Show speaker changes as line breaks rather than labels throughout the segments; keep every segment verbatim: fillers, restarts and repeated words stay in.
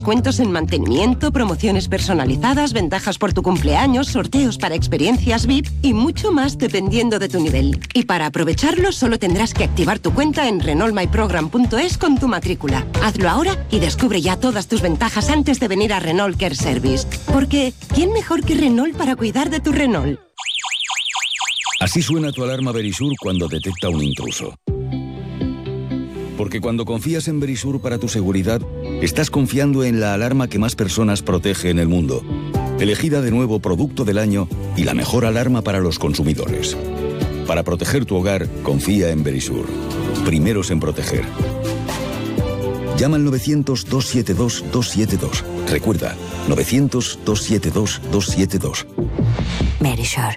Cuentos en mantenimiento, promociones personalizadas, ventajas por tu cumpleaños, sorteos para experiencias V I P y mucho más dependiendo de tu nivel. Y para aprovecharlo solo tendrás que activar tu cuenta en Renault My Program punto es con tu matrícula. Hazlo ahora y descubre ya todas tus ventajas antes de venir a Renault Care Service. Porque ¿quién mejor que Renault para cuidar de tu Renault?
Así suena tu alarma Verisur cuando detecta un intruso. Porque cuando confías en Verisur para tu seguridad, estás confiando en la alarma que más personas protege en el mundo. Elegida de nuevo Producto del Año y la mejor alarma para los consumidores. Para proteger tu hogar, confía en Verisur. Primeros en proteger. Llama al novecientos, dos siete dos, dos siete dos. Recuerda, novecientos, dos siete dos, dos siete dos.
Verisur.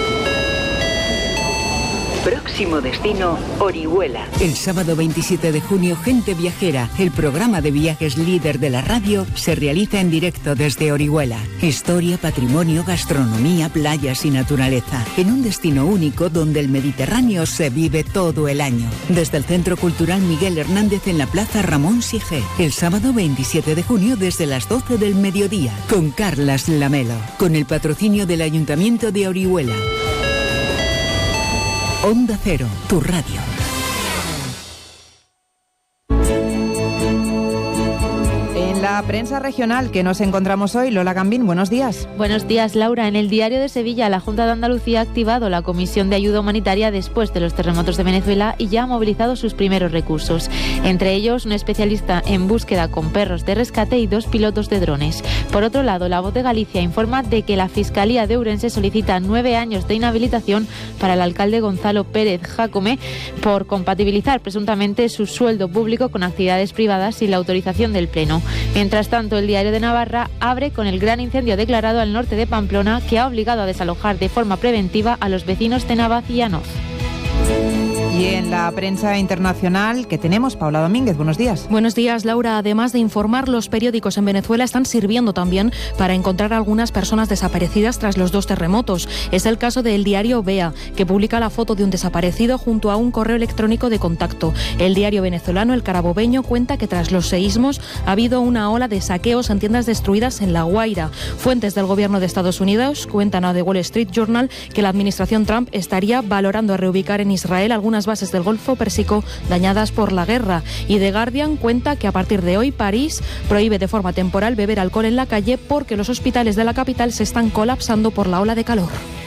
Próximo destino, Orihuela.
El sábado veintisiete de junio, Gente Viajera, el programa de viajes líder de la radio, se realiza en directo desde Orihuela. Historia, patrimonio, gastronomía, playas y naturaleza. En un destino único donde el Mediterráneo se vive todo el año. Desde el Centro Cultural Miguel Hernández en la Plaza Ramón Sigé. El sábado veintisiete de junio desde las doce del mediodía. Con Carlas Lamelo. Con el patrocinio del Ayuntamiento de Orihuela. Onda Cero, tu radio.
En la prensa regional que nos encontramos hoy, Lola Gambín, buenos días.
Buenos días, Laura. En el Diario de Sevilla, la Junta de Andalucía ha activado la Comisión de Ayuda Humanitaria después de los terremotos de Venezuela y ya ha movilizado sus primeros recursos. Entre ellos, un especialista en búsqueda con perros de rescate y dos pilotos de drones. Por otro lado, La Voz de Galicia informa de que la Fiscalía de Ourense solicita nueve años de inhabilitación para el alcalde Gonzalo Pérez Jácome por compatibilizar presuntamente su sueldo público con actividades privadas sin la autorización del Pleno. Mientras tanto, el Diario de Navarra abre con el gran incendio declarado al norte de Pamplona que ha obligado a desalojar de forma preventiva a los vecinos de Navaz y Anoz.
Y en la prensa internacional que tenemos, Paula Domínguez, buenos días.
Buenos días, Laura. Además de informar, los periódicos en Venezuela están sirviendo también para encontrar a algunas personas desaparecidas tras los dos terremotos. Es el caso del diario Vea, que publica la foto de un desaparecido junto a un correo electrónico de contacto. El diario venezolano El Carabobeño cuenta que tras los seísmos ha habido una ola de saqueos en tiendas destruidas en La Guaira. Fuentes del gobierno de Estados Unidos cuentan a The Wall Street Journal que la administración Trump estaría valorando reubicar en Israel algunas bases del Golfo Pérsico dañadas por la guerra. Y The Guardian cuenta que a partir de hoy París prohíbe de forma temporal beber alcohol en la calle porque los hospitales de la capital se están colapsando por la ola de calor.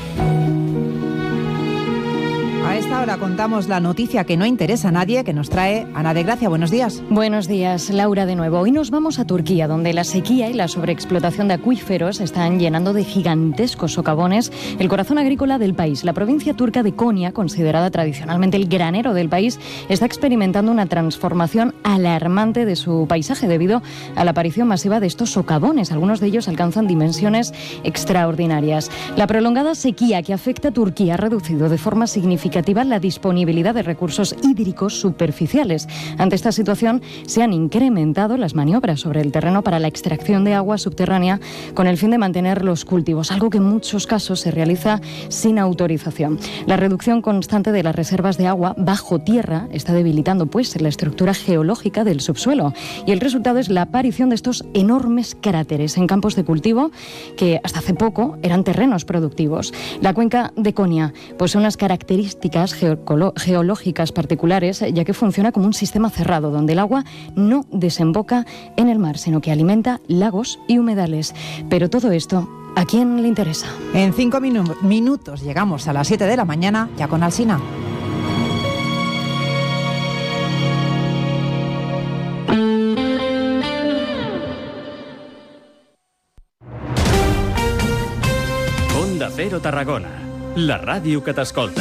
A esta hora contamos la noticia que no interesa a nadie, que nos trae Ana de Gracia. Buenos días.
Buenos días, Laura, de nuevo. Hoy nos vamos a Turquía, donde la sequía y la sobreexplotación de acuíferos están llenando de gigantescos socavones el corazón agrícola del país. La provincia turca de Konya, considerada tradicionalmente el granero del país, está experimentando una transformación alarmante de su paisaje debido a la aparición masiva de estos socavones. Algunos de ellos alcanzan dimensiones extraordinarias. La prolongada sequía que afecta a Turquía ha reducido de forma significativa la disponibilidad de recursos hídricos superficiales. Ante esta situación se han incrementado las maniobras sobre el terreno para la extracción de agua subterránea con el fin de mantener los cultivos, algo que en muchos casos se realiza sin autorización. La reducción constante de las reservas de agua bajo tierra está debilitando pues la estructura geológica del subsuelo y el resultado es la aparición de estos enormes cráteres en campos de cultivo que hasta hace poco eran terrenos productivos. La cuenca de Konya posee unas características geológicas particulares, ya que funciona como un sistema cerrado, donde el agua no desemboca en el mar, sino que alimenta lagos y humedales. Pero todo esto, ¿a quién le interesa?
En cinco minu- minutos llegamos a las siete de la mañana, ya con Alsina.
Onda Cero Tarragona, la ràdio que t'escolta.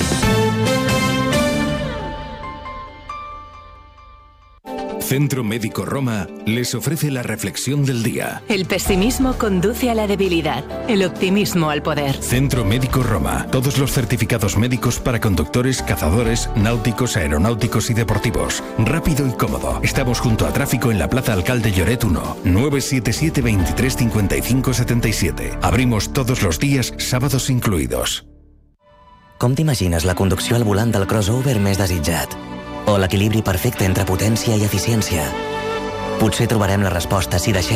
Centro Médico Roma les ofrece la reflexión del día.
El pesimismo conduce a la debilidad, el optimismo al poder.
Centro Médico Roma. Todos los certificados médicos para conductores, cazadores, náuticos, aeronáuticos y deportivos. Rápido y cómodo. Estamos junto a Tráfico en la Plaza Alcalde Lloret uno. nueve siete siete, veintitrés cincuenta y cinco setenta y siete. Abrimos todos los días, sábados incluidos.
Com t'imagines la conducció al volant del crossover més desitjat? O l'equilibri perfecte entre potència i eficiència? Potser trobarem la resposta si deixem